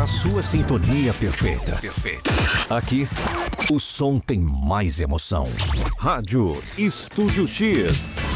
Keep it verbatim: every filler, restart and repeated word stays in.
na sua sintonia perfeita. Perfeita. Aqui, o som tem mais emoção. Rádio Estúdio X.